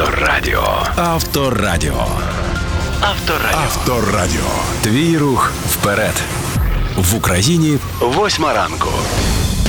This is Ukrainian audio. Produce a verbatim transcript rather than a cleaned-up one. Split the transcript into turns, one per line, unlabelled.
Авторадіо. Авторадіо. Авторадіо. Авторадіо. Твій рух вперед. В Україні восьма ранку.